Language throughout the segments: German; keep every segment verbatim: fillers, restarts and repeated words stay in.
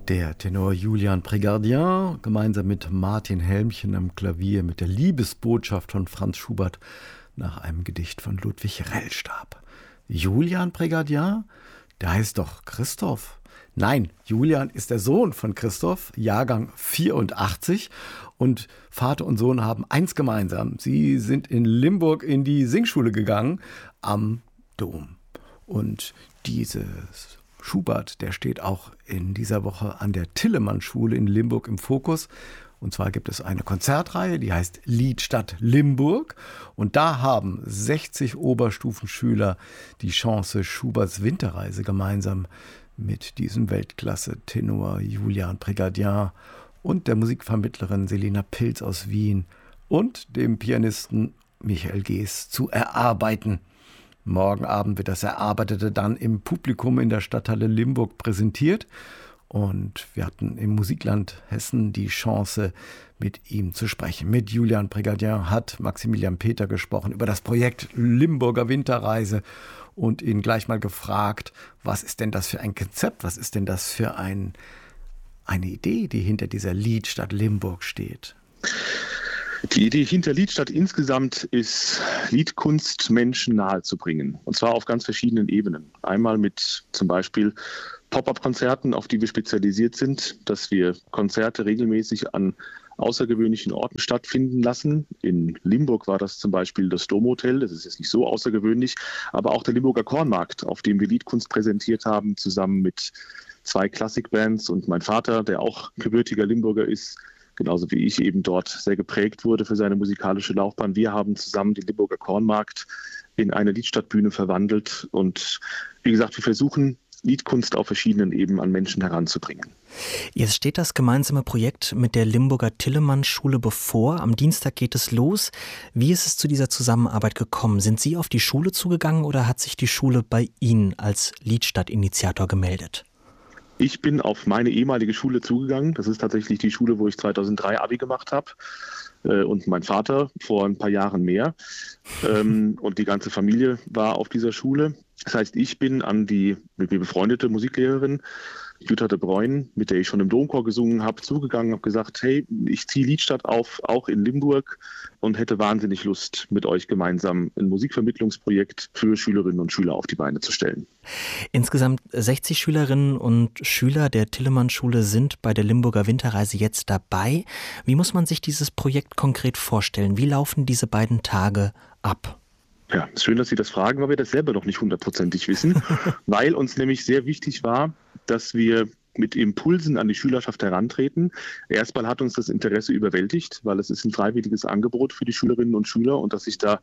Der Tenor Julian Prégardien gemeinsam mit Martin Helmchen am Klavier mit der Liebesbotschaft von Franz Schubert nach einem Gedicht von Ludwig Rellstab. Julian Prégardien? Der heißt doch Christoph. Nein, Julian ist der Sohn von Christoph, Jahrgang vierundachtzig, und Vater und Sohn haben eins gemeinsam. Sie sind in Limburg in die Singschule gegangen am Dom. Und dieses Schubert, der steht auch in dieser Woche an der Tillemann-Schule in Limburg im Fokus. Und zwar gibt es eine Konzertreihe, die heißt Liedstadt Limburg. Und da haben sechzig Oberstufenschüler die Chance, Schuberts Winterreise gemeinsam mit diesem Weltklasse-Tenor Julian Prégardien und der Musikvermittlerin Selina Pilz aus Wien und dem Pianisten Michael Gees zu erarbeiten. Morgen Abend wird das Erarbeitete dann im Publikum in der Stadthalle Limburg präsentiert. Und wir hatten im Musikland Hessen die Chance, mit ihm zu sprechen. Mit Julian Prégardien hat Maximilian Peter gesprochen über das Projekt Limburger Winterreise und ihn gleich mal gefragt, was ist denn das für ein Konzept, was ist denn das für ein, eine Idee, die hinter dieser Liedstadt Limburg steht? Die Idee hinter Liedstadt insgesamt ist, Liedkunst Menschen nahezubringen. Und zwar auf ganz verschiedenen Ebenen. Einmal mit zum Beispiel Pop-up-Konzerten, auf die wir spezialisiert sind, dass wir Konzerte regelmäßig an außergewöhnlichen Orten stattfinden lassen. In Limburg war das zum Beispiel das Domhotel, das ist jetzt nicht so außergewöhnlich, aber auch der Limburger Kornmarkt, auf dem wir Liedkunst präsentiert haben, zusammen mit zwei Klassikbands und mein Vater, der auch gebürtiger Limburger ist, genauso wie ich eben dort sehr geprägt wurde für seine musikalische Laufbahn. Wir haben zusammen den Limburger Kornmarkt in eine Liedstadtbühne verwandelt und wie gesagt, wir versuchen, Liedkunst auf verschiedenen Ebenen an Menschen heranzubringen. Jetzt steht das gemeinsame Projekt mit der Limburger Tillemann-Schule bevor. Am Dienstag geht es los. Wie ist es zu dieser Zusammenarbeit gekommen? Sind Sie auf die Schule zugegangen oder hat sich die Schule bei Ihnen als Liedstadt-Initiator gemeldet? Ich bin auf meine ehemalige Schule zugegangen. Das ist tatsächlich die Schule, wo ich zweitausenddrei Abi gemacht habe. Und mein Vater vor ein paar Jahren mehr. Und die ganze Familie war auf dieser Schule. Das heißt, ich bin an die mit mir befreundete Musiklehrerin Jutta de Bruyn, mit der ich schon im Domchor gesungen habe, zugegangen, habe gesagt, hey, ich ziehe Liedstadt auf, auch in Limburg und hätte wahnsinnig Lust, mit euch gemeinsam ein Musikvermittlungsprojekt für Schülerinnen und Schüler auf die Beine zu stellen. Insgesamt sechzig Schülerinnen und Schüler der Tillemann-Schule sind bei der Limburger Winterreise jetzt dabei. Wie muss man sich dieses Projekt konkret vorstellen? Wie laufen diese beiden Tage ab? Ja, ist schön, dass Sie das fragen, weil wir das selber noch nicht hundertprozentig wissen, weil uns nämlich sehr wichtig war, dass wir mit Impulsen an die Schülerschaft herantreten. Erstmal hat uns das Interesse überwältigt, weil es ist ein freiwilliges Angebot für die Schülerinnen und Schüler und dass sich da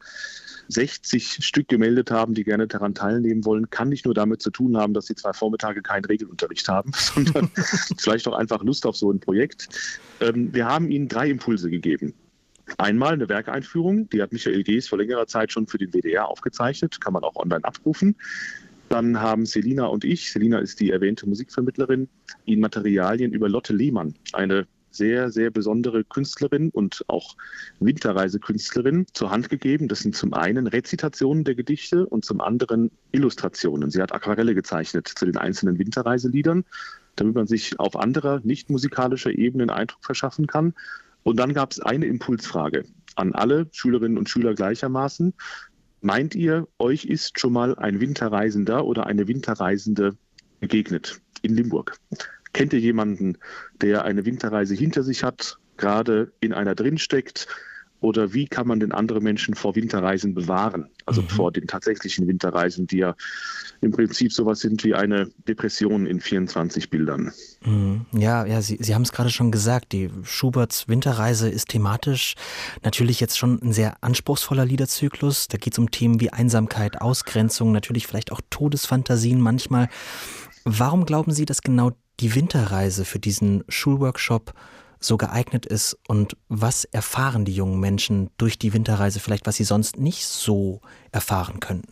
sechzig Stück gemeldet haben, die gerne daran teilnehmen wollen, kann nicht nur damit zu tun haben, dass sie zwei Vormittage keinen Regelunterricht haben, sondern vielleicht auch einfach Lust auf so ein Projekt. Wir haben ihnen drei Impulse gegeben. Einmal eine Werkeinführung, die hat Michael Gees vor längerer Zeit schon für den W D R aufgezeichnet, kann man auch online abrufen. Dann haben Selina und ich, Selina ist die erwähnte Musikvermittlerin, ihnen Materialien über Lotte Lehmann, eine sehr, sehr besondere Künstlerin und auch Winterreisekünstlerin, zur Hand gegeben. Das sind zum einen Rezitationen der Gedichte und zum anderen Illustrationen. Sie hat Aquarelle gezeichnet zu den einzelnen Winterreiseliedern, damit man sich auf anderer, nicht musikalischer Ebene einen Eindruck verschaffen kann. Und dann gab es eine Impulsfrage an alle Schülerinnen und Schüler gleichermaßen. Meint ihr, euch ist schon mal ein Winterreisender oder eine Winterreisende begegnet in Limburg? Kennt ihr jemanden, der eine Winterreise hinter sich hat, gerade in einer drinsteckt? Oder wie kann man denn andere Menschen vor Winterreisen bewahren? Also mhm. vor den tatsächlichen Winterreisen, die ja im Prinzip sowas sind wie eine Depression in vierundzwanzig Bildern. Mhm. Ja, ja, Sie, Sie haben es gerade schon gesagt, die Schuberts Winterreise ist thematisch natürlich jetzt schon ein sehr anspruchsvoller Liederzyklus. Da geht es um Themen wie Einsamkeit, Ausgrenzung, natürlich vielleicht auch Todesfantasien manchmal. Warum glauben Sie, dass genau die Winterreise für diesen Schulworkshop so geeignet ist und was erfahren die jungen Menschen durch die Winterreise vielleicht, was sie sonst nicht so erfahren könnten?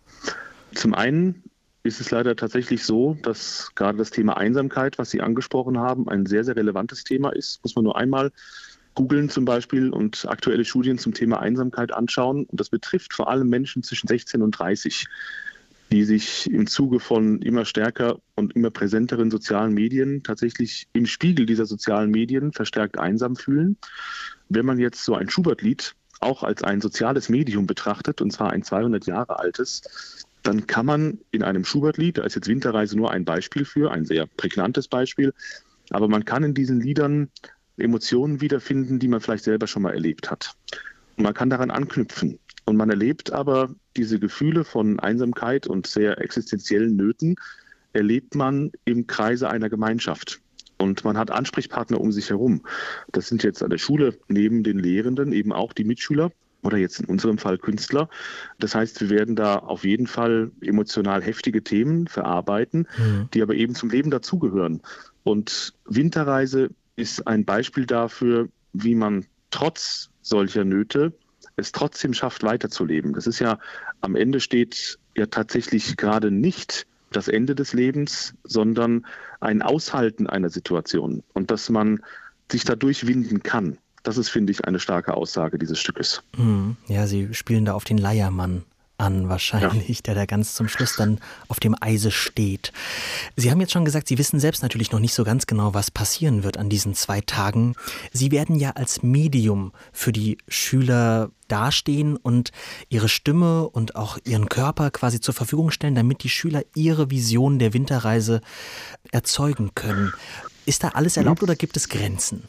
Zum einen ist es leider tatsächlich so, dass gerade das Thema Einsamkeit, was Sie angesprochen haben, ein sehr, sehr relevantes Thema ist. Muss man nur einmal googeln zum Beispiel und aktuelle Studien zum Thema Einsamkeit anschauen. Und das betrifft vor allem Menschen zwischen sechzehn und dreißig. die sich im Zuge von immer stärker und immer präsenteren sozialen Medien tatsächlich im Spiegel dieser sozialen Medien verstärkt einsam fühlen. Wenn man jetzt so ein Schubert-Lied auch als ein soziales Medium betrachtet, und zwar ein zweihundert Jahre altes, dann kann man in einem Schubert-Lied, da ist jetzt Winterreise nur ein Beispiel für, ein sehr prägnantes Beispiel, aber man kann in diesen Liedern Emotionen wiederfinden, die man vielleicht selber schon mal erlebt hat. Und man kann daran anknüpfen. Und man erlebt aber diese Gefühle von Einsamkeit und sehr existenziellen Nöten, erlebt man im Kreise einer Gemeinschaft. Und man hat Ansprechpartner um sich herum. Das sind jetzt an der Schule neben den Lehrenden eben auch die Mitschüler oder jetzt in unserem Fall Künstler. Das heißt, wir werden da auf jeden Fall emotional heftige Themen verarbeiten, mhm. die aber eben zum Leben dazugehören. Und Winterreise ist ein Beispiel dafür, wie man trotz solcher Nöte es trotzdem schafft, weiterzuleben. Das ist ja, am Ende steht ja tatsächlich gerade nicht das Ende des Lebens, sondern ein Aushalten einer Situation und dass man sich dadurch winden kann. Das ist, finde ich, eine starke Aussage dieses Stückes. Ja, Sie spielen da auf den Leiermann an wahrscheinlich, ja. der da ganz zum Schluss dann auf dem Eise steht. Sie haben jetzt schon gesagt, Sie wissen selbst natürlich noch nicht so ganz genau, was passieren wird an diesen zwei Tagen. Sie werden ja als Medium für die Schüler dastehen und ihre Stimme und auch ihren Körper quasi zur Verfügung stellen, damit die Schüler ihre Vision der Winterreise erzeugen können. Ist da alles erlaubt ja. oder gibt es Grenzen?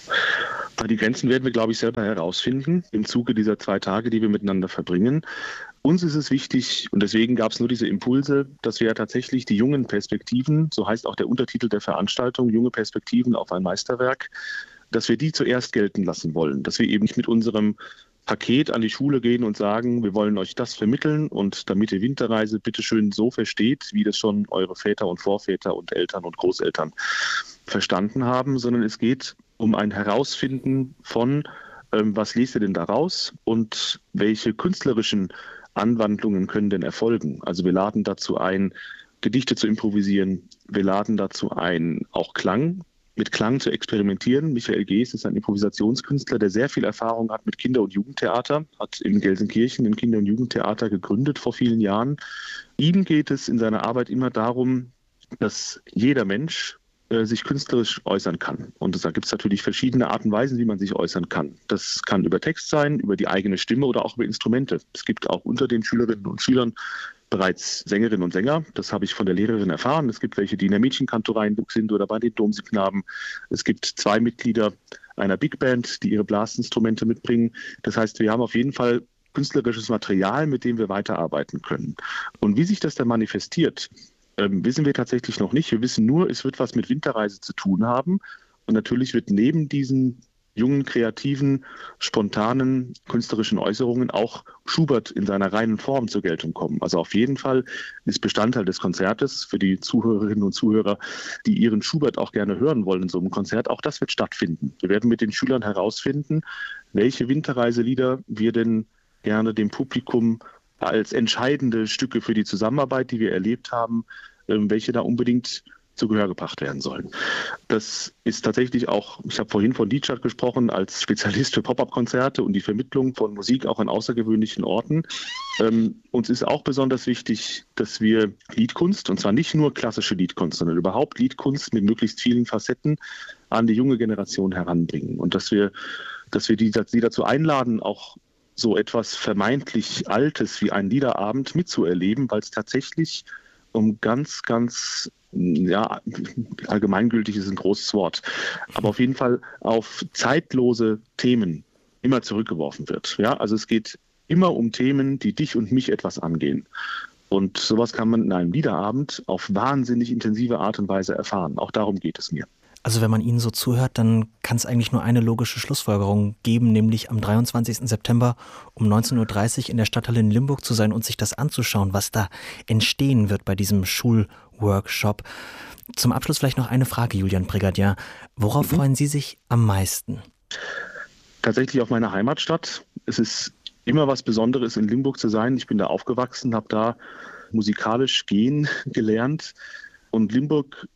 Die Grenzen werden wir, glaube ich, selber herausfinden im Zuge dieser zwei Tage, die wir miteinander verbringen. Uns ist es wichtig, und deswegen gab es nur diese Impulse, dass wir ja tatsächlich die jungen Perspektiven, so heißt auch der Untertitel der Veranstaltung, junge Perspektiven auf ein Meisterwerk, dass wir die zuerst gelten lassen wollen. Dass wir eben nicht mit unserem Paket an die Schule gehen und sagen, wir wollen euch das vermitteln und damit ihr Winterreise bitteschön so versteht, wie das schon eure Väter und Vorväter und Eltern und Großeltern verstanden haben, sondern es geht um ein Herausfinden von, ähm, was lest ihr denn daraus und welche künstlerischen Anwandlungen können denn erfolgen. Also wir laden dazu ein, Gedichte zu improvisieren. Wir laden dazu ein, auch Klang, mit Klang zu experimentieren. Michael Gees ist ein Improvisationskünstler, der sehr viel Erfahrung hat mit Kinder- und Jugendtheater, hat in Gelsenkirchen ein Kinder- und Jugendtheater gegründet vor vielen Jahren. Ihm geht es in seiner Arbeit immer darum, dass jeder Mensch sich künstlerisch äußern kann. Und da gibt es natürlich verschiedene Arten und Weisen, wie man sich äußern kann. Das kann über Text sein, über die eigene Stimme oder auch über Instrumente. Es gibt auch unter den Schülerinnen und Schülern bereits Sängerinnen und Sänger. Das habe ich von der Lehrerin erfahren. Es gibt welche, die in der Mädchenkantorei sind oder bei den Domsingknaben. Es gibt zwei Mitglieder einer Big Band, die ihre Blasinstrumente mitbringen. Das heißt, wir haben auf jeden Fall künstlerisches Material, mit dem wir weiterarbeiten können. Und wie sich das dann manifestiert, Ähm, wissen wir tatsächlich noch nicht. Wir wissen nur, es wird was mit Winterreise zu tun haben. Und natürlich wird neben diesen jungen, kreativen, spontanen, künstlerischen Äußerungen auch Schubert in seiner reinen Form zur Geltung kommen. Also auf jeden Fall ist Bestandteil des Konzertes für die Zuhörerinnen und Zuhörer, die ihren Schubert auch gerne hören wollen in so einem Konzert, auch das wird stattfinden. Wir werden mit den Schülern herausfinden, welche Winterreiselieder wir denn gerne dem Publikum als entscheidende Stücke für die Zusammenarbeit, die wir erlebt haben, welche da unbedingt zu Gehör gebracht werden sollen. Das ist tatsächlich auch, ich habe vorhin von Dietschat gesprochen, als Spezialist für Pop-up-Konzerte und die Vermittlung von Musik auch an außergewöhnlichen Orten. Ähm, uns ist auch besonders wichtig, dass wir Liedkunst, und zwar nicht nur klassische Liedkunst, sondern überhaupt Liedkunst mit möglichst vielen Facetten an die junge Generation heranbringen. Und dass wir, dass wir die, die dazu einladen, auch so etwas vermeintlich Altes wie einen Liederabend mitzuerleben, weil es tatsächlich um ganz, ganz, ja, allgemeingültig ist ein großes Wort, aber auf jeden Fall auf zeitlose Themen immer zurückgeworfen wird. Ja, also es geht immer um Themen, die dich und mich etwas angehen. Und sowas kann man in einem Liederabend auf wahnsinnig intensive Art und Weise erfahren. Auch darum geht es mir. Also wenn man Ihnen so zuhört, dann kann es eigentlich nur eine logische Schlussfolgerung geben, nämlich am dreiundzwanzigsten September um neunzehn Uhr dreißig in der Stadthalle in Limburg zu sein und sich das anzuschauen, was da entstehen wird bei diesem Schulworkshop. Zum Abschluss vielleicht noch eine Frage, Julian Prégardien. Worauf mhm. freuen Sie sich am meisten? Tatsächlich auf meine Heimatstadt. Es ist immer was Besonderes, in Limburg zu sein. Ich bin da aufgewachsen, habe da musikalisch gehen gelernt. Und Limburg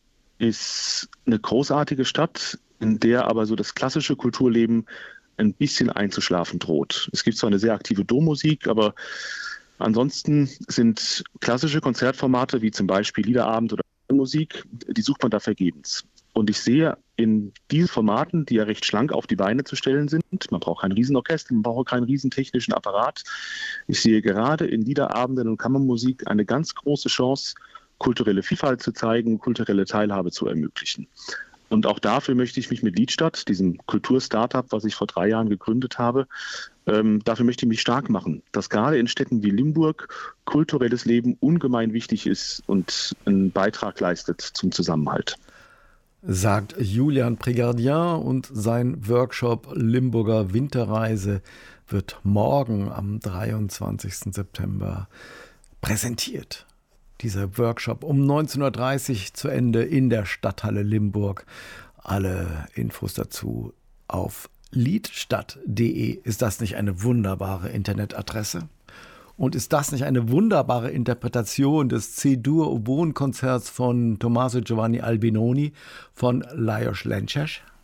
ist eine großartige Stadt, in der aber so das klassische Kulturleben ein bisschen einzuschlafen droht. Es gibt zwar eine sehr aktive Dommusik, aber Ansonsten sind klassische Konzertformate wie zum Beispiel Liederabend oder Musik, die sucht man da vergebens. Und ich sehe in diesen Formaten, die ja recht schlank auf die Beine zu stellen sind, man braucht kein Riesenorchester, man braucht keinen riesentechnischen Apparat. Ich sehe gerade in Liederabenden und Kammermusik eine ganz große Chance, kulturelle Vielfalt zu zeigen, kulturelle Teilhabe zu ermöglichen. Und auch dafür möchte ich mich mit Liedstadt, diesem Kulturstartup, was ich vor drei Jahren gegründet habe, ähm, dafür möchte ich mich stark machen, dass gerade in Städten wie Limburg kulturelles Leben ungemein wichtig ist und einen Beitrag leistet zum Zusammenhalt. Sagt Julian Prégardien, und sein Workshop Limburger Winterreise wird morgen am dreiundzwanzigsten September präsentiert. Dieser Workshop um neunzehn Uhr dreißig zu Ende in der Stadthalle Limburg. Alle Infos dazu auf liedstadt punkt de. Ist das nicht eine wunderbare Internetadresse? Und ist das nicht eine wunderbare Interpretation des C-Dur-Oboen-Konzerts von Tommaso Giovanni Albinoni von Lajos Lences?